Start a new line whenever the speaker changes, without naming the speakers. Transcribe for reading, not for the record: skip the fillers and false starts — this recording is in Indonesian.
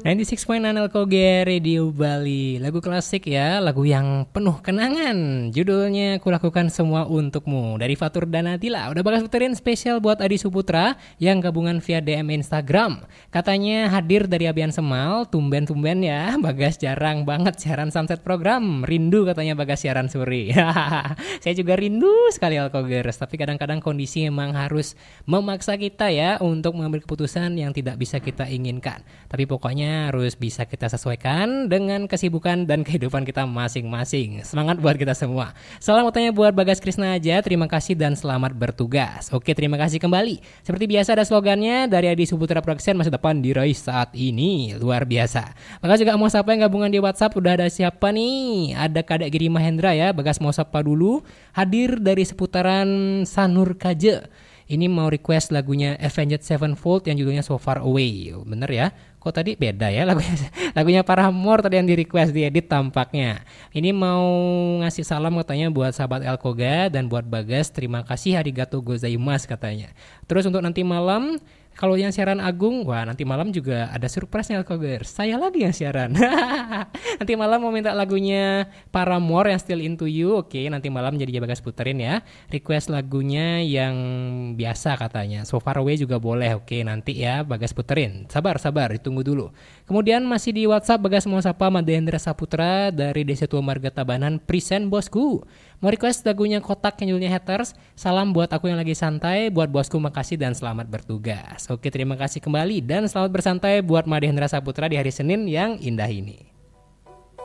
96.9 Alkoge Radio Bali. Lagu klasik ya, lagu yang penuh kenangan. Judulnya Kulakukan Semua Untukmu dari Fatur Danatila. Udah bakal puterin spesial buat Adi Suputra yang gabungan via DM Instagram. Katanya hadir dari Abian Semal, tumben-tumben ya. Bagas jarang banget siaran Sunset program. Rindu katanya Bagas siaran sore. Saya juga rindu sekali Alkogers, tapi kadang-kadang kondisi memang harus memaksa kita ya untuk mengambil keputusan yang tidak bisa kita inginkan. Tapi pokoknya harus bisa kita sesuaikan dengan kesibukan dan kehidupan kita masing-masing. Semangat buat kita semua. Salam utanya buat Bagas Krisna aja. Terima kasih dan selamat bertugas. Oke, terima kasih kembali. Seperti biasa ada slogannya dari Adi Suputra Production, masa depan diraih saat ini. Luar biasa. Bagas juga mau sapa yang gabungan di WhatsApp. Udah ada siapa nih? Ada Kadek Giri Mahendra ya. Bagas mau sapa dulu. Hadir dari seputaran Sanur Kaje. Ini mau request lagunya Avenged Sevenfold yang judulnya So Far Away. Bener ya? Kok tadi beda ya lagunya Paramore tadi yang di request, diedit tampaknya. Ini mau ngasih salam katanya buat sahabat Elkoga dan buat Bagas. Terima kasih, arigatou gozaimasu katanya. Terus untuk nanti malam, kalau yang siaran Agung, wah nanti malam juga ada surprise-nya Alkogers. Saya lagi yang siaran. Nanti malam mau minta lagunya Paramore yang Still Into You. Oke, nanti malam jadi Bagas puterin ya. Request lagunya yang biasa katanya. So Far Away juga boleh. Oke, nanti ya Bagas puterin. Sabar, ditunggu dulu. Kemudian masih di WhatsApp Bagas mau sapa Madhendra Saputra dari Desa Tua Marga Tabanan. Present bosku. Mau request lagunya Kotak yang judulnya Haters. Salam buat aku yang lagi santai. Buat bosku makasih dan selamat bertugas. Oke, terima kasih kembali dan selamat bersantai buat Madhendra Saputra di hari Senin yang indah ini.